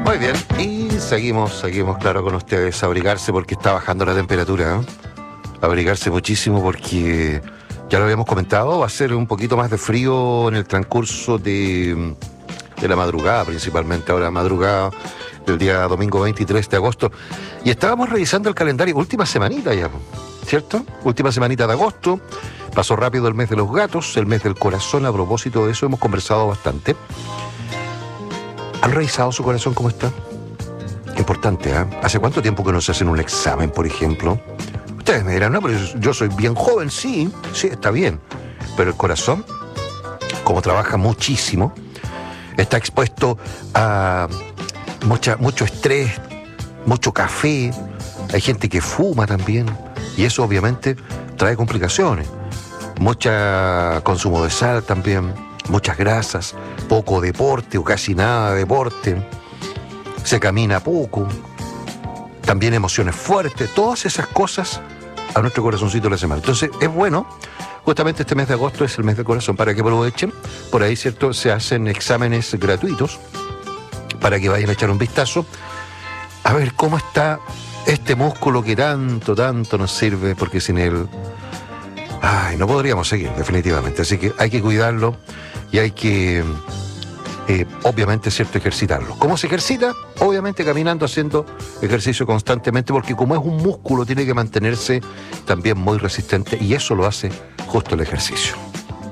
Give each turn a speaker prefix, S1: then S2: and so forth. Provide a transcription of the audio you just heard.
S1: Muy bien, y seguimos, claro, con ustedes. Abrigarse porque está bajando la temperatura, ¿eh? Abrigarse muchísimo porque, ya lo habíamos comentado, va a ser un poquito más de frío en el transcurso de la madrugada, principalmente ahora madrugada del día domingo 23 de agosto. Y estábamos revisando el calendario, última semanita ya, ¿cierto? Última semanita de agosto. Pasó rápido el mes de los gatos, el mes del corazón. A propósito de eso hemos conversado bastante. ¿Han revisado su corazón cómo está? Importante, ¿eh? ¿Hace cuánto tiempo que no se hacen un examen, por ejemplo? Ustedes me dirán, no, pero yo soy bien joven, sí, está bien. Pero el corazón, como trabaja muchísimo, está expuesto a mucho estrés, mucho café. Hay gente que fuma también. Y eso obviamente trae complicaciones. Mucho consumo de sal también, muchas grasas, poco deporte o casi nada de deporte. Se camina poco, también emociones fuertes, todas esas cosas a nuestro corazoncito le hacen mal. Entonces es bueno, justamente este mes de agosto es el mes del corazón, para que aprovechen, por ahí, ¿cierto? Se hacen exámenes gratuitos para que vayan a echar un vistazo a ver cómo está este músculo que tanto nos sirve, porque sin él, no podríamos seguir, definitivamente. Así que hay que cuidarlo y hay que... obviamente, ¿cierto?, ejercitarlo. ¿Cómo se ejercita? Obviamente caminando, haciendo ejercicio constantemente, porque como es un músculo, tiene que mantenerse también muy resistente, y eso lo hace justo el ejercicio.